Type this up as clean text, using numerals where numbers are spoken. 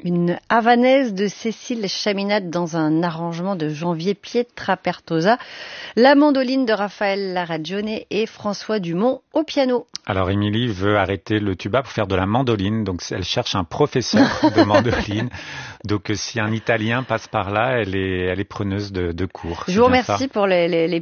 Une havanaise de Cécile Chaminade dans un arrangement de Janvier Pietrapertosa, la mandoline de Raphaël Larragione et François Dumont au piano. Alors Émilie veut arrêter le tuba pour faire de la mandoline, donc elle cherche un professeur de mandoline. Donc si un Italien passe par là, elle est preneuse de cours. Je vous remercie pour les